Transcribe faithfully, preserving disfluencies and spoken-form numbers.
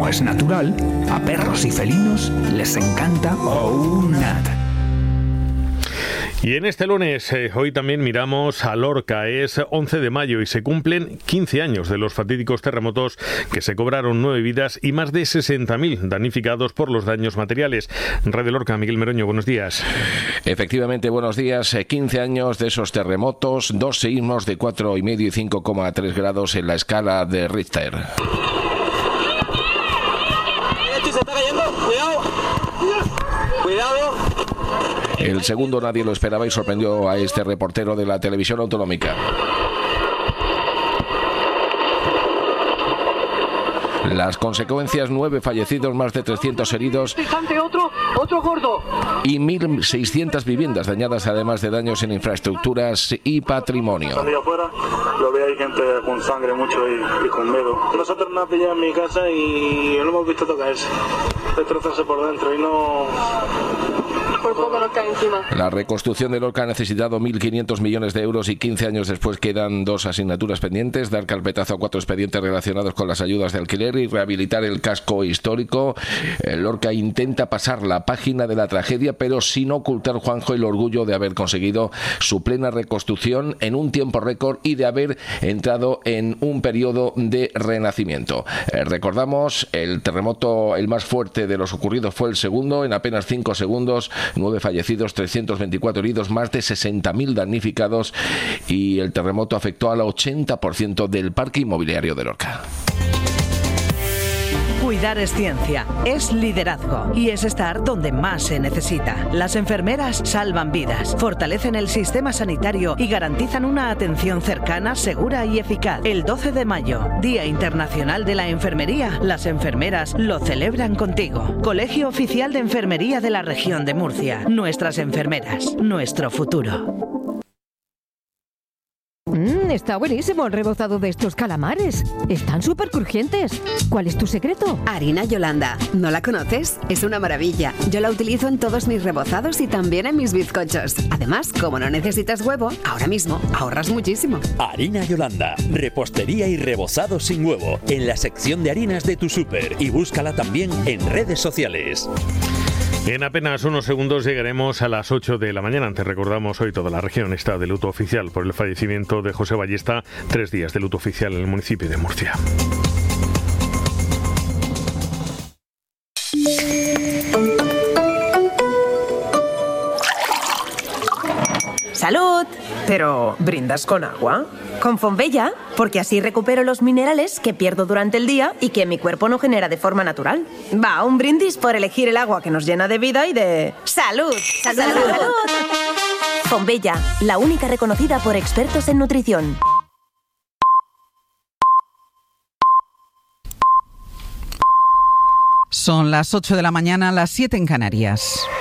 como es natural, a perros y felinos les encanta OUNAT. Y en este lunes, eh, hoy también miramos a Lorca. Es once de mayo y se cumplen quince años de los fatídicos terremotos que se cobraron nueve vidas y más de sesenta mil damnificados por los daños materiales. Radio Lorca, Miguel Meroño, buenos días. Efectivamente, buenos días. quince años de esos terremotos, dos seísmos de cuatro coma cinco y cinco coma tres grados en la escala de Richter. ¡Se está cayendo! ¡Cuidado! ¡Cuidado! El segundo nadie lo esperaba y sorprendió a este reportero de la televisión autonómica. Las consecuencias: nueve fallecidos, más de trescientos heridos Otro, otro gordo. y mil seiscientas viviendas dañadas, además de daños en infraestructuras y patrimonio. Salí afuera, lo vi ahí gente con sangre mucho y, y con miedo. Nosotros nos pillamos en mi casa y lo hemos visto tocarse, destrozarse por dentro y no... Por poco nos cae encima. La reconstrucción de Lorca ha necesitado mil quinientos millones de euros y quince años después quedan dos asignaturas pendientes: dar carpetazo a cuatro expedientes relacionados con las ayudas de alquiler y rehabilitar el casco histórico. Lorca intenta pasar la página de la tragedia, pero sin ocultar, Juanjo, el orgullo de haber conseguido su plena reconstrucción en un tiempo récord y de haber entrado en un periodo de renacimiento. Eh, recordamos, el terremoto, el más fuerte de los ocurridos, fue el segundo, en apenas cinco segundos, nueve fallecidos, trescientos veinticuatro heridos, más de sesenta mil damnificados, y el terremoto afectó al ochenta por ciento del parque inmobiliario de Lorca. Cuidar es ciencia, es liderazgo y es estar donde más se necesita. Las enfermeras salvan vidas, fortalecen el sistema sanitario y garantizan una atención cercana, segura y eficaz. El doce de mayo, Día Internacional de la Enfermería, las enfermeras lo celebran contigo. Colegio Oficial de Enfermería de la Región de Murcia. Nuestras enfermeras, nuestro futuro. Mmm, está buenísimo el rebozado de estos calamares. Están súper crujientes. ¿Cuál es tu secreto? Harina Yolanda. ¿No la conoces? Es una maravilla. Yo la utilizo en todos mis rebozados y también en mis bizcochos. Además, como no necesitas huevo, ahora mismo ahorras muchísimo. Harina Yolanda. Repostería y rebozado sin huevo. En la sección de harinas de tu súper. Y búscala también en redes sociales. En apenas unos segundos llegaremos a las ocho de la mañana. Antes recordamos, hoy toda la región está de luto oficial por el fallecimiento de José Ballesta. Tres días de luto oficial en el municipio de Murcia. ¡Salud! Pero, ¿brindas con agua? Con Fonbella, porque así recupero los minerales que pierdo durante el día y que mi cuerpo no genera de forma natural. Va, un brindis por elegir el agua que nos llena de vida y de... ¡Salud! ¡Salud! ¡Salud! ¡Salud! Fonbella, la única reconocida por expertos en nutrición. Son las ocho de la mañana, las siete en Canarias.